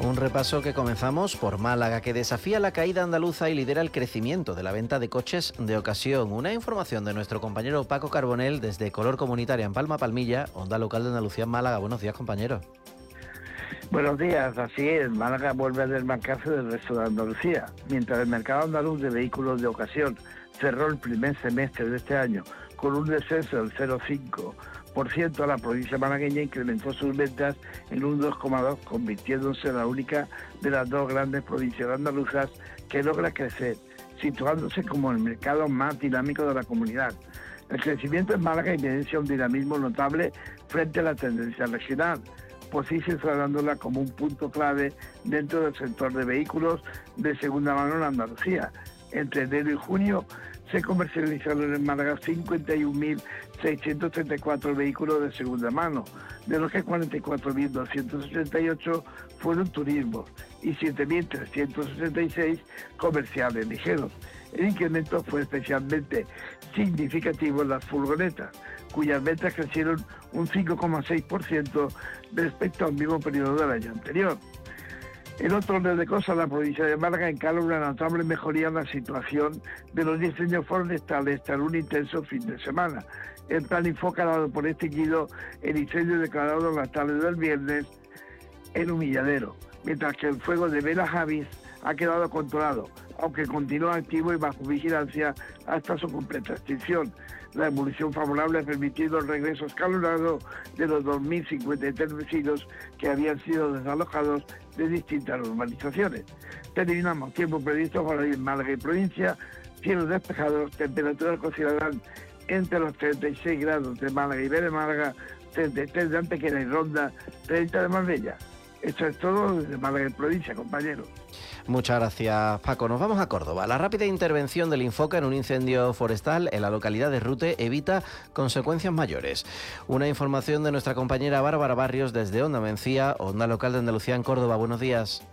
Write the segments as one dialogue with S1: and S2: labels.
S1: Un repaso que comenzamos por Málaga, que desafía la caída andaluza y lidera el crecimiento de la venta de coches de ocasión. Una información de nuestro compañero Paco Carbonell desde Color Comunitaria en Palma Palmilla, Onda Local de Andalucía en Málaga. Buenos días, compañero.
S2: Buenos días, así es, Málaga vuelve a desmarcarse del resto de Andalucía. Mientras el mercado andaluz de vehículos de ocasión cerró el primer semestre de este año con un descenso del 0,5%, la provincia malagueña incrementó sus ventas en un 2,2%, convirtiéndose en la única de las dos grandes provincias andaluzas que logra crecer, situándose como el mercado más dinámico de la comunidad. El crecimiento en Málaga evidencia un dinamismo notable frente a la tendencia regional, posicionándola como un punto clave dentro del sector de vehículos de segunda mano en Andalucía. Entre enero y junio se comercializaron en Málaga 51.634 vehículos de segunda mano, de los que 44.288 fueron turismos y 7.366 comerciales ligeros. El incremento fue especialmente significativo en las furgonetas, cuyas ventas crecieron un 5,6% respecto al mismo periodo del año anterior. En otro orden de cosas, la provincia de Málaga encara una notable mejoría en la situación de los incendios forestales tras un intenso fin de semana. El plan Infoca ha dado por extinguido el incendio declarado en la tarde del viernes en Humilladero, mientras que el fuego de Vela Javis ha quedado controlado, aunque continúa activo y bajo vigilancia hasta su completa extinción. La evolución favorable ha permitido el regreso escalonado de los 2.053 vecinos que habían sido desalojados de distintas urbanizaciones. Terminamos tiempo previsto para ir en Málaga y provincia, cielos despejados, temperaturas consideradas entre los 36 grados de Málaga y de Málaga, 33 de Antequera y Ronda, 30 de Marbella. Esto es todo desde Málaga y provincia, compañeros.
S1: Muchas gracias, Paco. Nos vamos a Córdoba. La rápida intervención del Infoca en un incendio forestal en la localidad de Rute evita consecuencias mayores. Una información de nuestra compañera Bárbara Barrios desde Onda Mencía, Onda Local de Andalucía en Córdoba. Buenos días.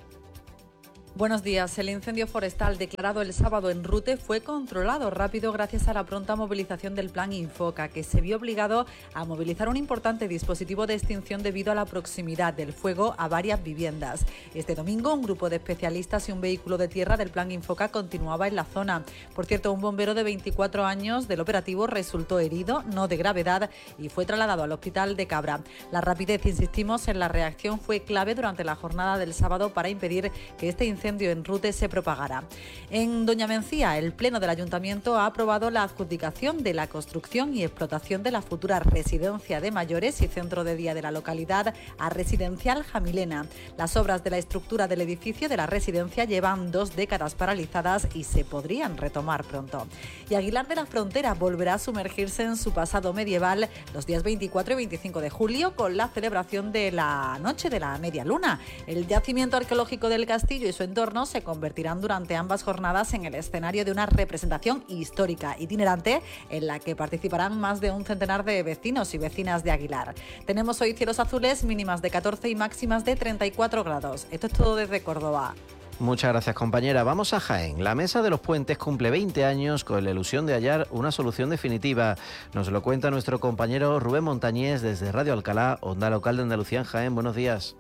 S3: Buenos días. El incendio forestal declarado el sábado en Rute fue controlado rápido gracias a la pronta movilización del plan Infoca, que se vio obligado a movilizar un importante dispositivo de extinción debido a la proximidad del fuego a varias viviendas. Este domingo, un grupo de especialistas y un vehículo de tierra del plan Infoca continuaba en la zona. Por cierto, un bombero de 24 años del operativo resultó herido, no de gravedad, y fue trasladado al hospital de Cabra. La rapidez, insistimos, en la reacción fue clave durante la jornada del sábado para impedir que este incendio en Rute se propagara. En Doña Mencía, el Pleno del Ayuntamiento ha aprobado la adjudicación de la construcción y explotación de la futura residencia de mayores y centro de día de la localidad a Residencial Jamilena. Las obras de la estructura del edificio de la residencia llevan 2 décadas paralizadas y se podrían retomar pronto. Y Aguilar de la Frontera volverá a sumergirse en su pasado medieval los días 24 y 25 de julio con la celebración de la Noche de la Media Luna. El yacimiento arqueológico del castillo y su entorno se convertirán durante ambas jornadas en el escenario de una representación histórica itinerante en la que participarán más de un centenar de vecinos y vecinas de Aguilar. Tenemos hoy cielos azules, mínimas de 14 y máximas de 34 grados. Esto es todo desde Córdoba.
S1: Muchas gracias, compañera. Vamos a Jaén. La Mesa de los Puentes cumple 20 años con la ilusión de hallar una solución definitiva. Nos lo cuenta nuestro compañero Rubén Montañés desde Radio Alcalá, Onda Local de Andalucía en Jaén. Buenos días.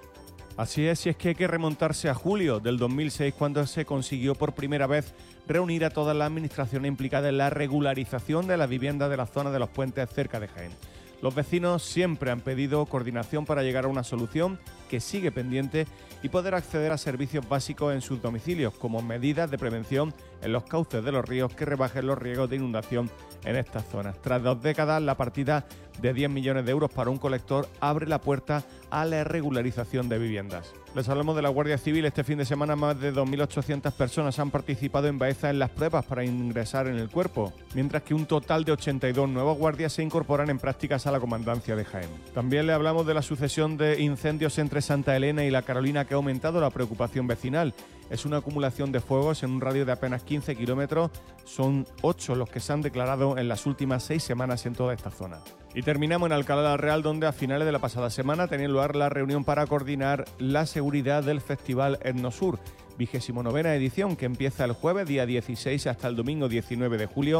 S4: Así es, y es que hay que remontarse a julio del 2006 cuando se consiguió por primera vez reunir a toda la administración implicada en la regularización de la vivienda de la zona de los puentes cerca de Jaén. Los vecinos siempre han pedido coordinación para llegar a una solución que sigue pendiente y poder acceder a servicios básicos en sus domicilios, como medidas de prevención en los cauces de los ríos que rebajen los riesgos de inundación en estas zonas. Tras 2 décadas, la partida de 10 millones de euros para un colector abre la puerta a la regularización de viviendas. Les hablamos de la Guardia Civil. Este fin de semana más de 2.800 personas han participado en Baeza en las pruebas para ingresar en el cuerpo, mientras que un total de 82 nuevos guardias se incorporan en prácticas a la Comandancia de Jaén. También le hablamos de la sucesión de incendios entre Santa Elena y La Carolina que ha aumentado la preocupación vecinal. Es una acumulación de fuegos en un radio de apenas 15 kilómetros. Son 8 los que se han declarado en las últimas 6 semanas en toda esta zona. Y terminamos en Alcalá de la Real, donde a finales de la pasada semana tenía lugar la reunión para coordinar la seguridad del Festival Etnosur, 29ª edición, que empieza el jueves día 16 hasta el domingo 19 de julio,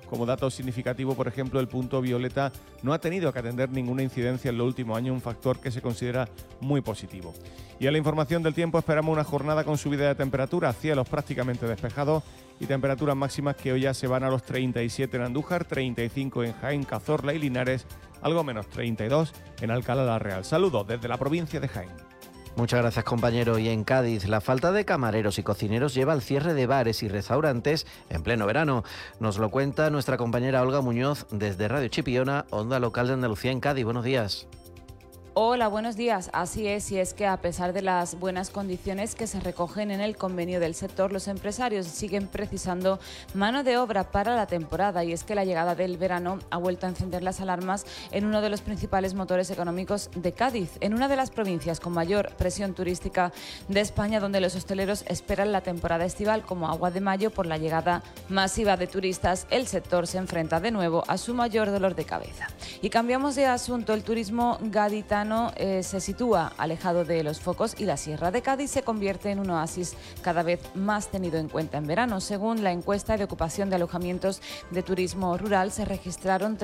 S4: Como dato significativo, por ejemplo, el punto violeta no ha tenido que atender ninguna incidencia en los últimos años, un factor que se considera muy positivo. Y a la información del tiempo esperamos una jornada con subida de temperatura, cielos prácticamente despejados y temperaturas máximas que hoy ya se van a los 37 en Andújar, 35 en Jaén, Cazorla y Linares, algo menos 32 en Alcalá la Real. Saludos desde la provincia de Jaén.
S1: Muchas gracias, compañero. Y en Cádiz, la falta de camareros y cocineros lleva al cierre de bares y restaurantes en pleno verano. Nos lo cuenta nuestra compañera Olga Muñoz desde Radio Chipiona, Onda Local de Andalucía en Cádiz. Buenos días.
S5: Hola, buenos días. Así es, y es que a pesar de las buenas condiciones que se recogen en el convenio del sector, los empresarios siguen precisando mano de obra para la temporada, y es que la llegada del verano ha vuelto a encender las alarmas en uno de los principales motores económicos de Cádiz, en una de las provincias con mayor presión turística de España, donde los hosteleros esperan la temporada estival como agua de mayo. Por la llegada masiva de turistas, el sector se enfrenta de nuevo a su mayor dolor de cabeza. Y cambiamos de asunto. El turismo gaditano se sitúa alejado de los focos y la Sierra de Cádiz se convierte en un oasis cada vez más tenido en cuenta en verano. Según la encuesta de ocupación de alojamientos de turismo rural, se registraron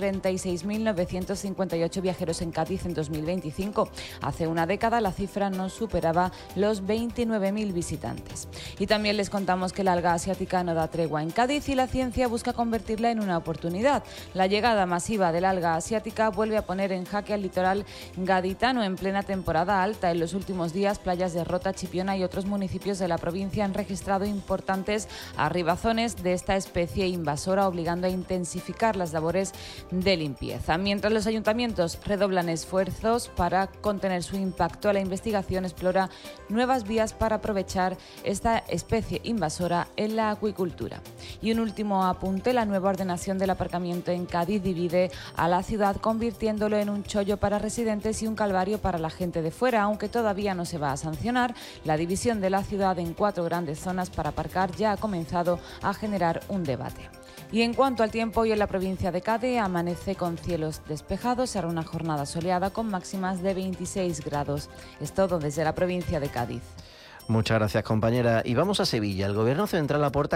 S5: 36.958 viajeros en Cádiz en 2025. Hace una década la cifra no superaba los 29.000 visitantes. Y también les contamos que la alga asiática no da tregua en Cádiz y la ciencia busca convertirla en una oportunidad. La llegada masiva del alga asiática vuelve a poner en jaque al litoral gaditano en plena temporada alta. En los últimos días, playas de Rota, Chipiona y otros municipios de la provincia han registrado importantes arribazones de esta especie invasora, obligando a intensificar las labores de limpieza. Mientras los ayuntamientos redoblan esfuerzos para contener su impacto, la investigación explora nuevas vías para aprovechar esta especie invasora en la acuicultura. Y un último apunte: la nueva ordenación del aparcamiento en Cádiz divide a la ciudad, convirtiéndolo en un chollo para residentes y un calvario para la gente de fuera. Aunque todavía no se va a sancionar, la división de la ciudad en 4 grandes zonas para aparcar ya ha comenzado a generar un debate. Y en cuanto al tiempo, hoy en la provincia de Cádiz amanece con cielos despejados, será una jornada soleada con máximas de 26 grados. Es todo desde la provincia de Cádiz.
S1: Muchas gracias, compañera. Y vamos a Sevilla. El Gobierno central aporta